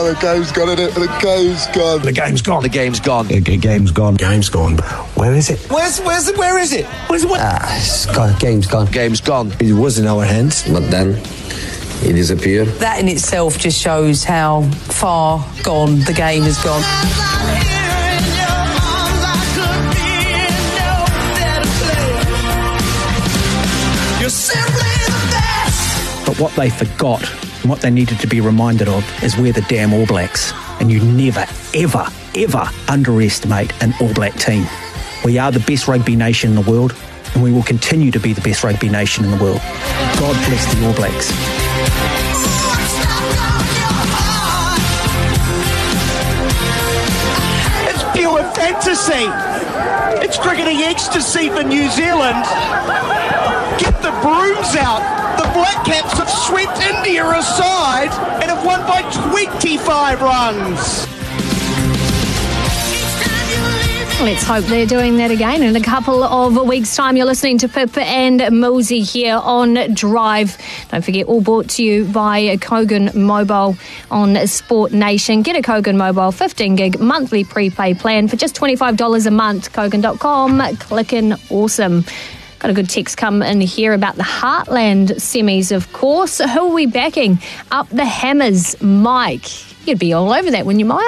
the game's gone, isn't it? The game's gone. The game's gone. The game's gone. The game's gone. Game's gone. Where is it? Where is it? It's gone. Game's gone. Game's gone. It was in our hands, but then it disappeared. That in itself just shows how far gone the game has gone. But what they forgot and what they needed to be reminded of is we're the damn All Blacks. And you never, ever, ever underestimate an All Black team. We are the best rugby nation in the world, and we will continue to be the best rugby nation in the world. God bless the All Blacks. It's pure fantasy. It's cricketing ecstasy for New Zealand. Get the brooms out. The Black Caps have swept India aside and have won by 25 runs. Let's hope they're doing that again in a couple of weeks' time. You're listening to Pip and Millsy here on Drive. Don't forget, all brought to you by Kogan Mobile on Sport Nation. Get a Kogan Mobile 15 gig monthly prepaid plan for just $25 a month. Kogan.com. Clicking awesome. Got a good text come in here about the Heartland semis, of course. Who are we backing? Up the Hammers, Mike. You'd be all over that, wouldn't you, Maya?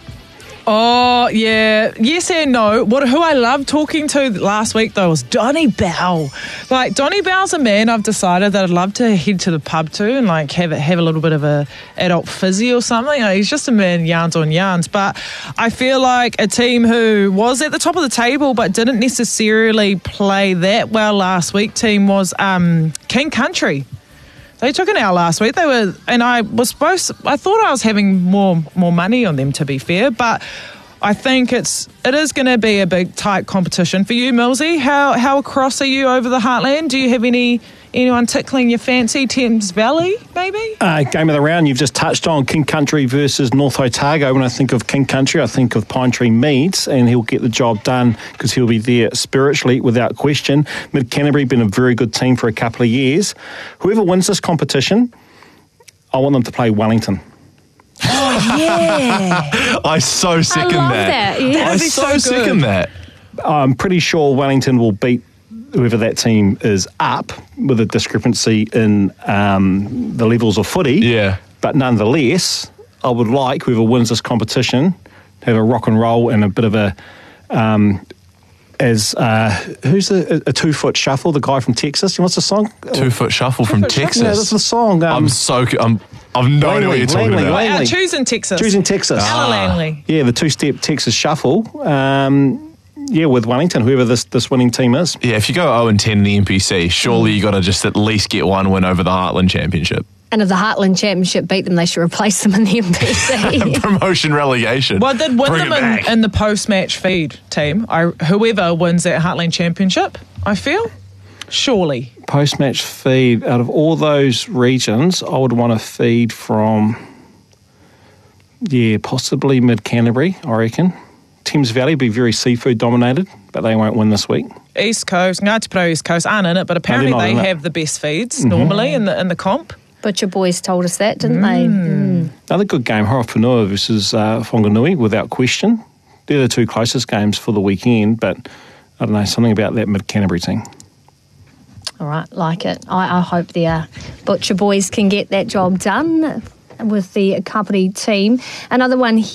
Oh, yeah. Yes and no. Who I loved talking to last week, though, was Donny Bell. Like, Donny Bell's a man I've decided that I'd love to head to the pub to and, like, have a little bit of a adult fizzy or something. You know, he's just a man, yarns on yarns. But I feel like a team who was at the top of the table but didn't necessarily play that well last week team was King Country. They took an L last week. I thought I was having more money on them, to be fair, but I think it is going to be a big, tight competition for you, Millsy. How across are you over the Heartland? Do you have anyone tickling your fancy? Thames Valley, maybe? Game of the round, you've just touched on King Country versus North Otago. When I think of King Country, I think of Pine Tree Meads, and he'll get the job done because he'll be there spiritually, without question. Mid Canterbury been a very good team for a couple of years. Whoever wins this competition, I want them to play Wellington. Oh, yeah. I so second that. Yeah. I so second that. I'm pretty sure Wellington will beat whoever that team is up, with a discrepancy in the levels of footy. Yeah. But nonetheless, I would like whoever wins this competition to have a rock and roll and a bit of a who's a 2 foot shuffle? The guy from Texas. What's the song? 2 foot shuffle from Texas. Yeah, that's the song. I've no idea what you're talking about. Langley. Choosing Texas. Ella Langley. Yeah, the 2-step Texas shuffle. With Wellington, whoever this winning team is. Yeah, if you go 0-10 in the NPC, surely you got to just at least get one win over the Heartland Championship. And if the Heartland Championship beat them, they should replace them in the NPC. Promotion relegation. Well, they'd win them in the post-match feed team. Whoever wins that Heartland Championship, I feel. Surely. Post-match feed, out of all those regions, I would want to feed from, possibly Mid-Canterbury, I reckon. Thames Valley be very seafood dominated, but they won't win this week. East Coast, Ngāti Porou East Coast aren't in it, but apparently they have the best feeds normally in the comp. Butcher Boys told us that, didn't they? Another good game, Horowhenua versus Whanganui, without question. They're the two closest games for the weekend, but I don't know, something about that Mid-Canterbury team. All right, like it. I hope the Butcher Boys can get that job done with the Kapiti team. Another one